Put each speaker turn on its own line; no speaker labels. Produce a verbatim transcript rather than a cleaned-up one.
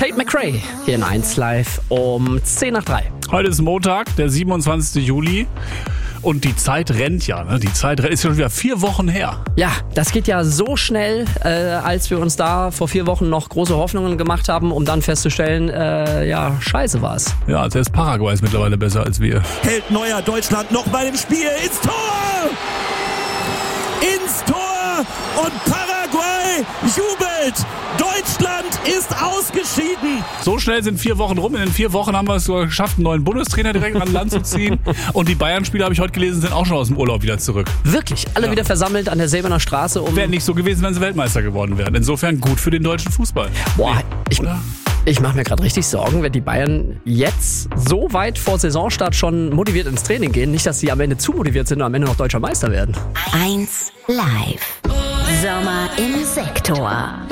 Tate McRae hier in eins Live um zehn nach drei.
Heute ist Montag, der siebenundzwanzigste Juli. Und die Zeit rennt ja, ne? Die Zeit rennt, ist schon wieder vier Wochen her.
Ja, das geht ja so schnell, äh, als wir uns da vor vier Wochen noch große Hoffnungen gemacht haben, um dann festzustellen, äh, ja, scheiße war's.
Ja, selbst Paraguay ist mittlerweile besser als wir.
Hält Neuer Deutschland noch bei dem Spiel ins Tor! Ins Tor! Und Paraguay jubelt! Deutschland ist ausgeschieden!
So schnell sind vier Wochen rum. In den vier Wochen haben wir es sogar geschafft, einen neuen Bundestrainer direkt an Land zu ziehen. Und die Bayern-Spieler, habe ich heute gelesen, sind auch schon aus dem Urlaub wieder zurück.
Wirklich, alle
Ja.
wieder versammelt an der Säbener Straße. Um
Wäre nicht so gewesen, wenn sie Weltmeister geworden wären. Insofern gut für den deutschen Fußball.
Boah, ich,
Oder?
ich mache mir gerade richtig Sorgen, wenn die Bayern jetzt so weit vor Saisonstart schon motiviert ins Training gehen. Nicht, dass sie am Ende zu motiviert sind und am Ende noch deutscher Meister werden.
eins Live. Sommer im Sektor.